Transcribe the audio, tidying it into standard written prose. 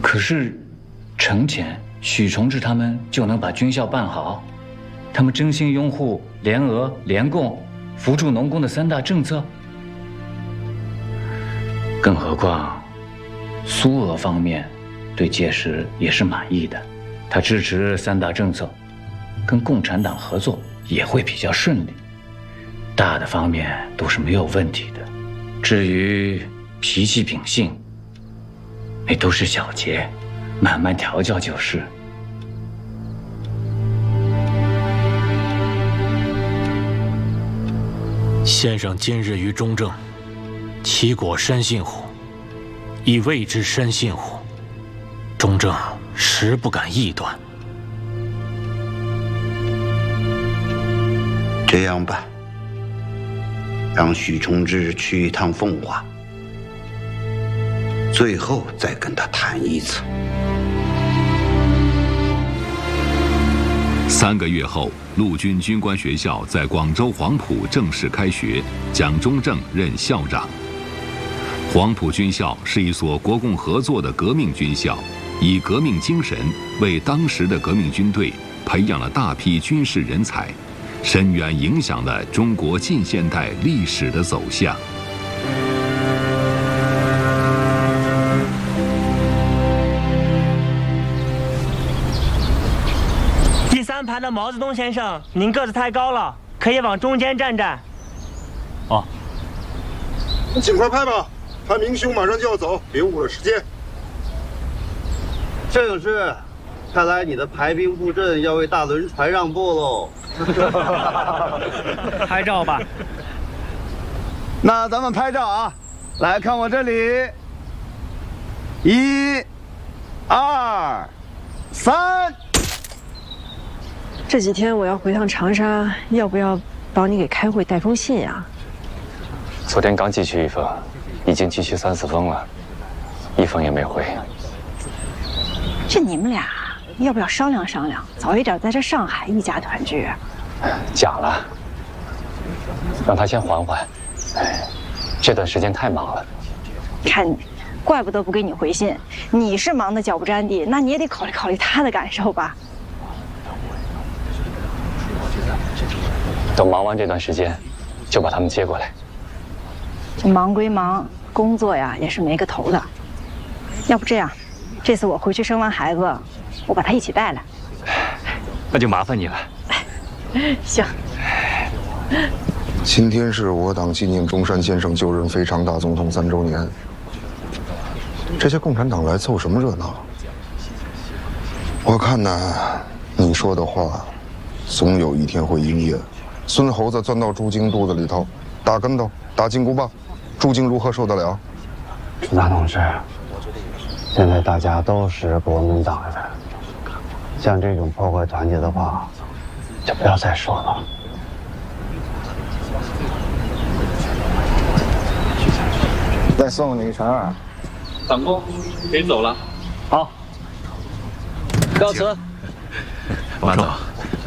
可是，程潜、许崇智他们就能把军校办好？他们真心拥护联俄、联共、扶助农工的3大政策？更何况，苏俄方面对届时也是满意的，他支持3大政策，跟共产党合作也会比较顺利。大的方面都是没有问题的，至于脾气秉性，那都是小节，慢慢调教就是。 先生今日于中正，其果深信乎？亦未知深信乎？中正实不敢臆断。 这样吧，让许崇智去一趟奉化，最后再跟他谈一次。 3个月后，陆军军官学校在广州黄埔正式开学，蒋中正任校长。黄埔军校是一所国共合作的革命军校，以革命精神为当时的革命军队培养了大批军事人才，深远影响了中国近现代历史的走向。 第3排的毛泽东先生，您个子太高了，可以往中间站站。 哦， 你尽快拍吧，他明兄马上就要走，别误了时间。 摄影师，看来你的排兵布阵要为大轮船让步喽。 拍照吧。 那咱们拍照啊，来看我这里，1、2、3。 这几天我要回趟长沙，要不要帮你给开会带封信呀？ 昨天刚寄去1封，已经寄去3、4封了，1封也没回。 这你们俩要不要商量商量，早一点在这上海一家团聚？ 假了，让他先缓缓。这段时间太忙了。 看你，怪不得不给你回信。你是忙得脚不沾地，那你也得考虑考虑他的感受吧。 等忙完这段时间，就把他们接过来。 这忙归忙，工作呀也是没个头的。要不这样，这次我回去生完孩子，我把他一起带来。 那就麻烦你了。 行。 今天是我党纪念中山先生就任非常大总统3周年，这些共产党来凑什么热闹？我看呢，你说的话，总有一天会应验。孙猴子钻到朱经肚子里头，打跟头，打金箍棒，朱经如何受得了？ 朱大同志，现在大家都是国民党人，像这种破坏团结的话，就不要再说了。 再送你1乘2。 长工，可以走了。 好，告辞。 马总，